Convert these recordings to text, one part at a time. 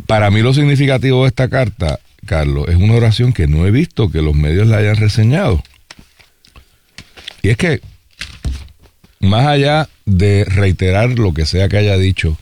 Para mí lo significativo de esta carta, Carlos, es una oración que no he visto que los medios la hayan reseñado. Y es que, más allá de reiterar lo que sea que haya dicho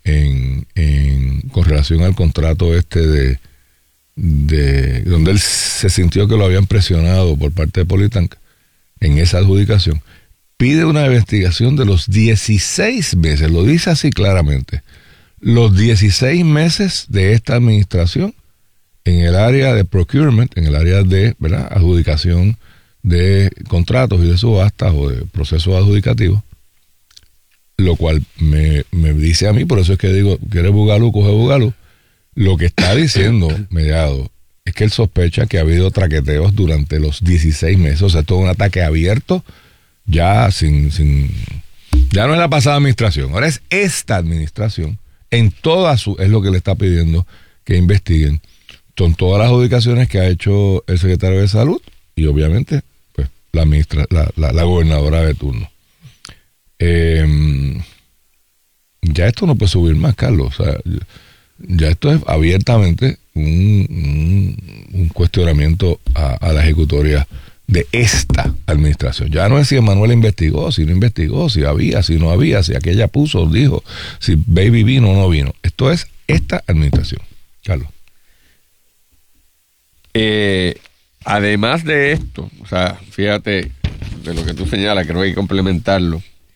con relación al contrato de donde él se sintió que lo habían presionado por parte de Politank en esa adjudicación, pide una investigación de los 16 meses, lo dice así claramente, los 16 meses de esta administración en el área de procurement, en el área de, ¿verdad?, adjudicación de contratos y de subastas o de procesos adjudicativos, lo cual me dice a mí, por eso es que digo, ¿quieres Bugalú? Coge Bugalú. Lo que está diciendo Mellado es que él sospecha que ha habido traqueteos durante los 16 meses, o sea, todo un ataque abierto, ya ya no es la pasada administración, ahora es esta administración, es lo que le está pidiendo que investiguen, son todas las adjudicaciones que ha hecho el secretario de Salud y obviamente pues la gobernadora de turno. Ya esto no puede subir más, Carlos, o sea, ya esto es abiertamente un cuestionamiento a la ejecutoria de esta administración. Ya no es si Emanuel investigó, si no investigó, si había, si no había, si aquella puso, dijo, si Baby vino o no vino. Esto es esta administración. Carlos. Además de esto, o sea, fíjate de lo que tú señalas, creo que hay que complementarlo.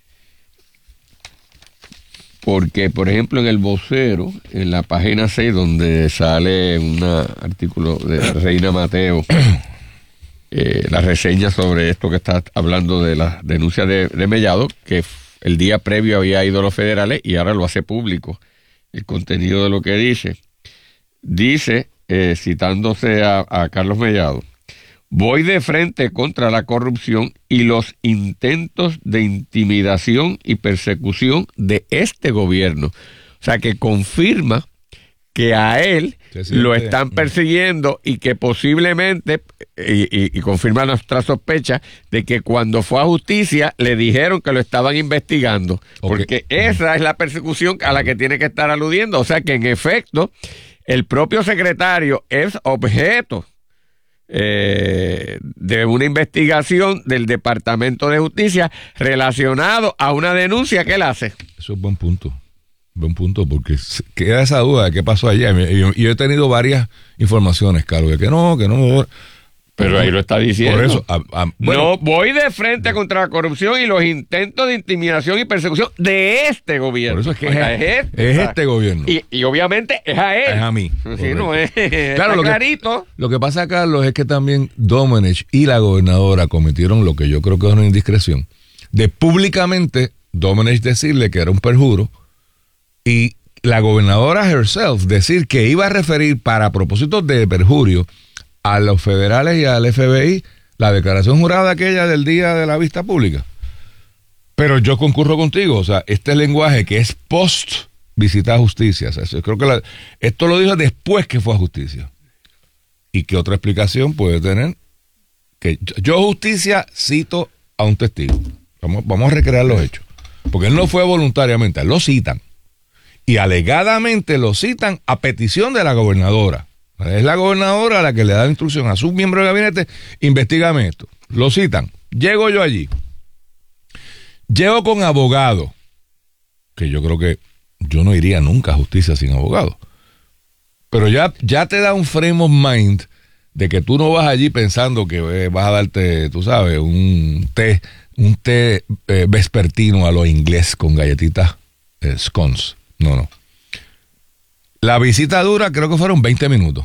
Porque, por ejemplo, en el Vocero, en la página 6, donde sale un artículo de Reina Mateo, la reseña sobre esto que está hablando de la denuncia de Mellado, que el día previo había ido a los federales y ahora lo hace público. El contenido de lo que dice, citándose a Carlos Mellado: voy de frente contra la corrupción y los intentos de intimidación y persecución de este gobierno. O sea, que confirma que a él lo están persiguiendo y que posiblemente, y confirma nuestra sospecha de que cuando fue a justicia le dijeron que lo estaban investigando. Porque esa es la persecución a la que tiene que estar aludiendo. O sea, que en efecto el propio secretario es objeto de una investigación del Departamento de Justicia relacionado a una denuncia que él hace. Eso es buen punto, porque queda esa duda de qué pasó allá. Y yo he tenido varias informaciones, Carlos, de que no. Pero ahí lo está diciendo. Por eso, no voy de frente contra la corrupción y los intentos de intimidación y persecución de este gobierno. Por eso es que es este gobierno. Y obviamente es a él. Es a mí. Sí, no es. Claro, clarito. Lo que pasa, Carlos, es que también Domenech y la gobernadora cometieron lo que yo creo que es una indiscreción, de públicamente Domenech decirle que era un perjuro y la gobernadora herself decir que iba a referir para propósitos de perjurio a los federales y al FBI la declaración jurada aquella del día de la vista pública. Pero yo concurro contigo, o sea, este lenguaje que es post visita a justicia, o sea, yo creo que esto lo dijo después que fue a justicia. ¿Y qué otra explicación puede tener? Que yo justicia cito a un testigo. Vamos a recrear los hechos. Porque él no fue voluntariamente, lo citan. Y alegadamente lo citan a petición de la gobernadora. Es la gobernadora la que le da instrucción a su miembro de gabinete: investígame esto. Lo citan. Llego yo allí. Llego con abogado, que yo creo que yo no iría nunca a justicia sin abogado. Pero ya te da un frame of mind de que tú no vas allí pensando que vas a darte, tú sabes, un té vespertino a lo inglés con galletitas scones. No. La visita dura, creo que fueron 20 minutos.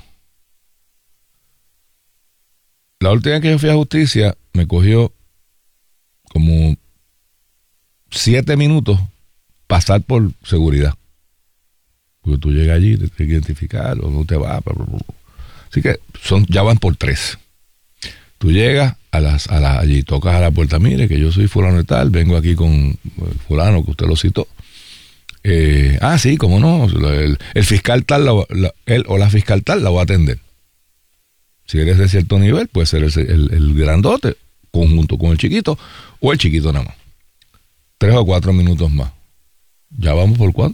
La última vez que yo fui a justicia me cogió como 7 minutos pasar por seguridad. Porque tú llegas allí, te tienes que identificar, o no te vas. Así que ya van por 3. Tú llegas allí, tocas a la puerta: mire, que yo soy fulano y tal, vengo aquí con fulano que usted lo citó. Sí, cómo no, el fiscal tal, él o la fiscal tal la va a atender. Si eres de cierto nivel, puede ser el grandote, conjunto con el chiquito, o el chiquito nada más. 3 o 4 minutos más. ¿Ya vamos por cuánto?